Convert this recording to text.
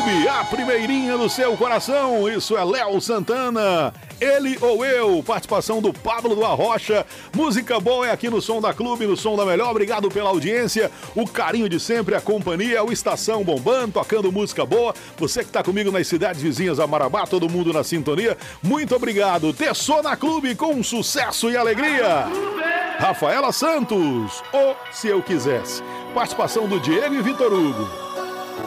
Clube, a primeirinha do seu coração. Isso é Léo Santana, Ele ou Eu, participação do Pablo do Arrocha. Música boa é aqui no Som da Clube, no Som da Melhor. Obrigado pela audiência, o carinho de sempre, a companhia, o Estação bombando, tocando música boa. Você que está comigo nas cidades vizinhas a Marabá, todo mundo na sintonia, muito obrigado. Terçou na Clube com sucesso e alegria. Rafaela Santos, ou Se Eu Quisesse, participação do Diego e Vitor Hugo.